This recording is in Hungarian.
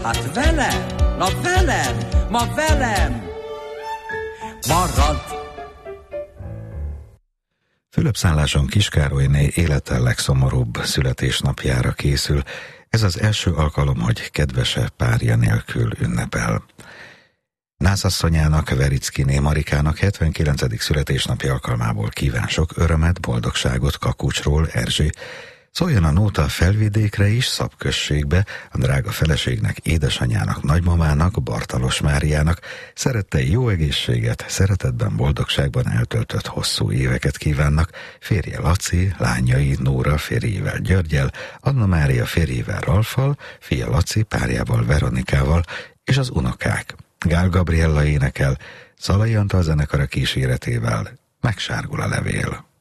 Hát velem, na velem, ma velem marad. Fülöp-szálláson Kiskárolyné élete legszomorúbb születésnapjára készül. Ez az első alkalom, hogy kedvese párja nélkül ünnepel. Nászasszonyának, Verickiné Marikának 79. születésnapja alkalmából kíván sok örömet, boldogságot Kakucsról Erzsé. Szóljon a nóta Felvidékre is, Szabközségbe, a drága feleségnek, édesanyjának, nagymamának, Bartalos Máriának. Szerettei jó egészséget, szeretetben, boldogságban eltöltött hosszú éveket kívánnak. Férje Laci, lányai Nóra férjével Györgyel, Anna Mária férjével Ralffal, fia Laci párjával Veronikával, és az unokák. Gál Gabriella énekel, Szalai Antal zenekara kíséretével Megsárgul a levél.